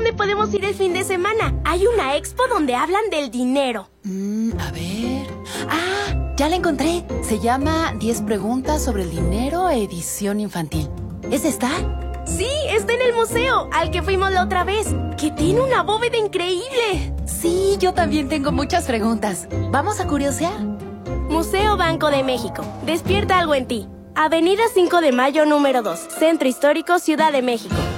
dónde podemos ir el fin de semana. Hay una expo donde hablan del dinero. A ver... ¡Ah! Ya la encontré. Se llama 10 preguntas sobre el dinero, edición infantil. ¿Es esta? Sí, está en el museo, al que fuimos la otra vez, que tiene una bóveda increíble. Sí, yo también tengo muchas preguntas. ¿Vamos a curiosear? Museo Banco de México. Despierta algo en ti. Avenida 5 de Mayo, número 2. Centro Histórico, Ciudad de México.